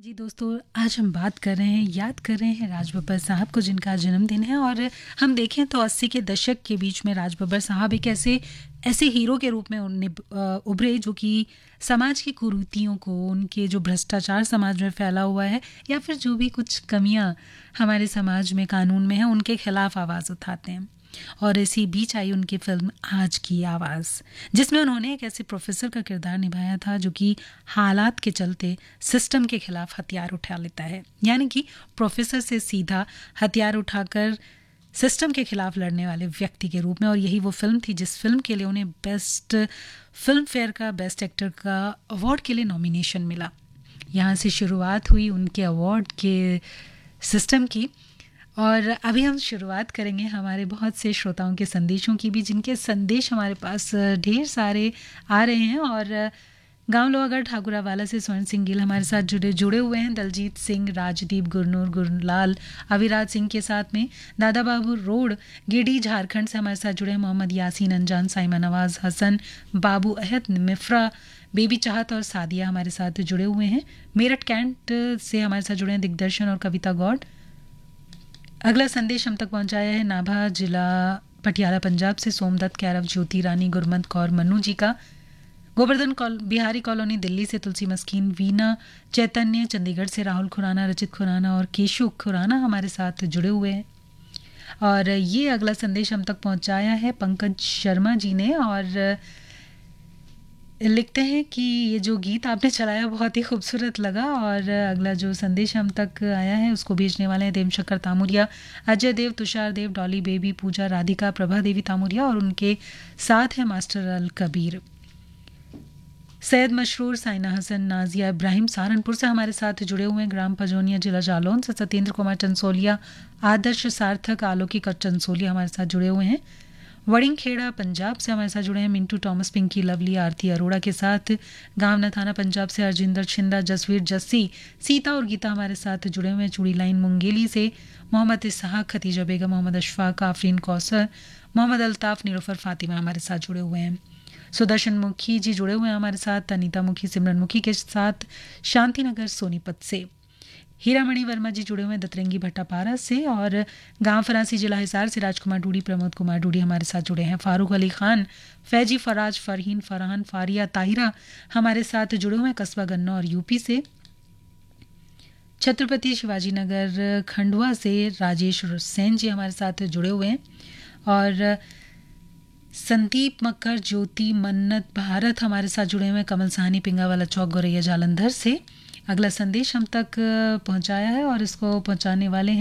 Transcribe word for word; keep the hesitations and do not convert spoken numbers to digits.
जी दोस्तों, आज हम बात कर रहे हैं, याद कर रहे हैं राज बब्बर साहब को, जिनका जन्मदिन है। और हम देखें तो अस्सी के दशक के बीच में राज बब्बर साहब एक ऐसे ऐसे हीरो के रूप में उन्हें उभरे जो कि समाज की कुरीतियों को, उनके जो भ्रष्टाचार समाज में फैला हुआ है या फिर जो भी कुछ कमियां हमारे समाज में कानून में है, उनके खिलाफ आवाज़ उठाते हैं। और इसी बीच आई उनकी फिल्म आज की आवाज़, जिसमें उन्होंने एक ऐसे प्रोफेसर का किरदार निभाया था जो कि हालात के चलते सिस्टम के खिलाफ हथियार उठा लेता है, यानी कि प्रोफेसर से सीधा हथियार उठाकर सिस्टम के खिलाफ लड़ने वाले व्यक्ति के रूप में। और यही वो फिल्म थी जिस फिल्म के लिए उन्हें बेस्ट फिल्म फेयर का बेस्ट एक्टर का अवार्ड के लिए नॉमिनेशन मिला। यहाँ से शुरुआत हुई उनके अवार्ड के सिस्टम की। और अभी हम शुरुआत करेंगे हमारे बहुत से श्रोताओं के संदेशों की भी, जिनके संदेश हमारे पास ढेर सारे आ रहे हैं। और गांव लोहागढ़ ठाकुरावाला से स्वर्ण सिंह गिल हमारे साथ जुड़े जुड़े हुए हैं। दलजीत सिंह, राजदीप, गुरनूर, गुरलाल, अविराज सिंह के साथ में दादा बाबू रोड गिडी झारखंड से हमारे साथ जुड़े हैं। मोहम्मद यासीन अंजान, साइमा नवाज, हसन, बाबू अहद, मिफ्रा, बेबी चाहत और सादिया हमारे साथ जुड़े हुए हैं। मेरठ कैंट से हमारे साथ जुड़े हैं दिग्दर्शन और कविता गौड। अगला संदेश हम तक पहुंचाया है नाभा जिला पटियाला पंजाब से सोमदत्त, कैरव, ज्योति रानी, गुरमंत कौर, मन्नू जी का। गोवर्धन कॉल बिहारी कॉलोनी दिल्ली से तुलसी मस्कीन, वीना चैतन्य, चंडीगढ़ से राहुल खुराना, रचित खुराना और केशु खुराना हमारे साथ जुड़े हुए हैं। और ये अगला संदेश हम तक पहुंचाया है पंकज शर्मा जी ने, और लिखते हैं कि ये जो गीत आपने चलाया बहुत ही खूबसूरत लगा। और अगला जो संदेश हम तक आया है उसको भेजने वाले हैं देवशंकर तामुरिया, अजय देव, तुषार देव, डॉली बेबी, पूजा, राधिका, प्रभा देवी तामुरिया, और उनके साथ है मास्टर अल कबीर। सैयद मशरूर, साइना हसन, नाजिया इब्राहिम सहारनपुर से हमारे साथ जुड़े हुए हैं। ग्राम पजौनिया जिला जालौन से सत्येंद्र कुमार चंसोलिया, आदर्श सार्थक, आलोकिक और चंसोलिया हमारे साथ जुड़े हुए हैं। वड़िंग खेड़ा पंजाब से हमारे साथ जुड़े हैं मिंटू टॉमस, पिंकी, लवली, आरती अरोड़ा के साथ। गांव नथाना पंजाब से हरजिंदर छिंदा, जसवीर, जस्सी, सीता और गीता हमारे साथ जुड़े हुए हैं। चूड़ी लाइन मुंगेली से मोहम्मद इसहाक, खतीजा बेगम, मोहम्मद अशफाक, आफरीन कौसर, मोहम्मद अल्ताफ, नीलोफर, फातिमा हमारे साथ जुड़े हुए हैं। सुदर्शन मुखी जी जुड़े हुए हैं हमारे साथ। अनीता मुखी, सिमरन मुखी के साथ शांतिनगर सोनीपत से। हीरामणि वर्मा जी जुड़े हुए हैं दतरंगी भट्टापारा से। और गांव फरासी जिला हिसार से राजकुमार डूडी, प्रमोद कुमार डूडी हमारे साथ जुड़े हैं। फारूक अली खान, फैजी, फराज, फरहीन, फरहान, फारिया, ताहिरा हमारे साथ जुड़े हुए हैं कस्बा गन्ना और यूपी से। छत्रपति शिवाजी नगर खंडवा से राजेश सेन जी हमारे साथ जुड़े हुए हैं। और संदीप मक्कर, ज्योति, मन्नत, भारत हमारे साथ जुड़े हुए हैं कमल साहनी, पिंगावाला चौक, गोरैया जालंधर से। अगला संदेश हम तक पहुंचाया है और इसको पहुंचाने वाले हैं